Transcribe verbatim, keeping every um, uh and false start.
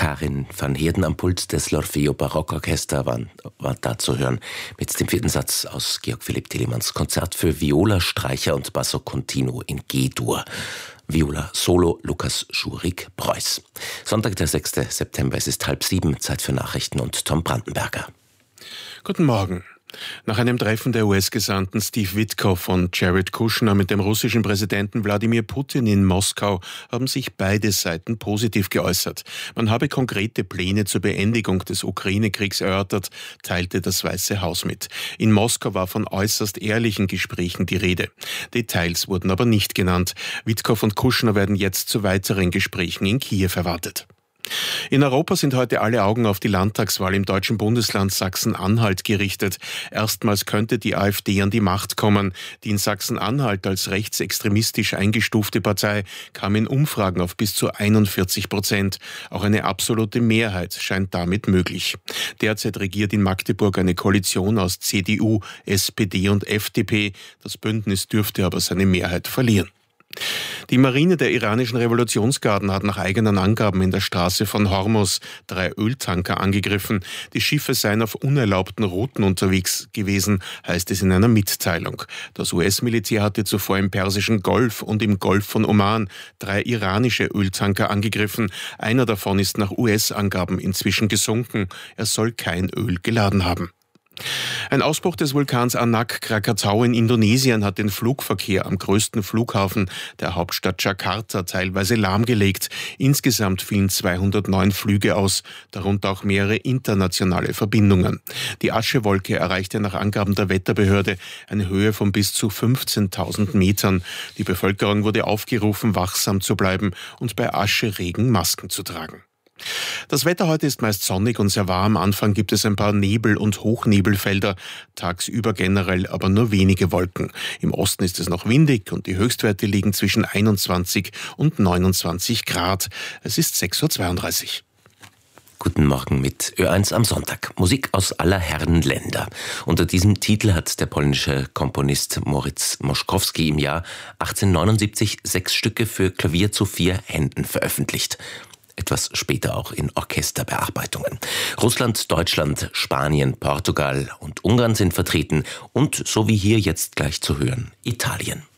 Karin van Heerden am Pult des L'Orfeo Barockorchester war, war da zu hören mit dem vierten Satz aus Georg Philipp Telemanns Konzert für Viola, Streicher und Basso Continuo in G-Dur. Viola Solo Lukas Schurig-Preuß. Sonntag, der sechster September, es ist halb sieben, Zeit für Nachrichten und Tom Brandenberger. Guten Morgen. Nach einem Treffen der U S-Gesandten Steve Witkoff und Jared Kushner mit dem russischen Präsidenten Wladimir Putin in Moskau haben sich beide Seiten positiv geäußert. Man habe konkrete Pläne zur Beendigung des Ukraine-Kriegs erörtert, teilte das Weiße Haus mit. In Moskau war von äußerst ehrlichen Gesprächen die Rede. Details wurden aber nicht genannt. Witkoff und Kushner werden jetzt zu weiteren Gesprächen in Kiew erwartet. In Europa sind heute alle Augen auf die Landtagswahl im deutschen Bundesland Sachsen-Anhalt gerichtet. Erstmals könnte die AfD an die Macht kommen. Die in Sachsen-Anhalt als rechtsextremistisch eingestufte Partei kam in Umfragen auf bis zu einundvierzig Prozent. Auch eine absolute Mehrheit scheint damit möglich. Derzeit regiert in Magdeburg eine Koalition aus C D U, S P D und F D P. Das Bündnis dürfte aber seine Mehrheit verlieren. Die Marine der iranischen Revolutionsgarden hat nach eigenen Angaben in der Straße von Hormuz drei Öltanker angegriffen. Die Schiffe seien auf unerlaubten Routen unterwegs gewesen, heißt es in einer Mitteilung. Das U S-Militär hatte zuvor im Persischen Golf und im Golf von Oman drei iranische Öltanker angegriffen. Einer davon ist nach U S-Angaben inzwischen gesunken. Er soll kein Öl geladen haben. Ein Ausbruch des Vulkans Anak Krakatau in Indonesien hat den Flugverkehr am größten Flughafen der Hauptstadt Jakarta teilweise lahmgelegt. Insgesamt fielen zweihundertneun Flüge aus, darunter auch mehrere internationale Verbindungen. Die Aschewolke erreichte nach Angaben der Wetterbehörde eine Höhe von bis zu fünfzehntausend Metern. Die Bevölkerung wurde aufgerufen, wachsam zu bleiben und bei Ascheregen Masken zu tragen. Das Wetter heute ist meist sonnig und sehr warm. Am Anfang gibt es ein paar Nebel- und Hochnebelfelder, tagsüber generell aber nur wenige Wolken. Im Osten ist es noch windig und die Höchstwerte liegen zwischen einundzwanzig und neunundzwanzig Grad. Es ist sechs Uhr zweiunddreißig. Guten Morgen mit Ö eins am Sonntag. Musik aus aller Herren Länder. Unter diesem Titel hat der polnische Komponist Moritz Moszkowski im Jahr achtzehnhundertneunundsiebzig sechs Stücke für Klavier zu vier Händen veröffentlicht. Etwas später auch in Orchesterbearbeitungen. Russland, Deutschland, Spanien, Portugal und Ungarn sind vertreten und, so wie hier jetzt gleich zu hören, Italien.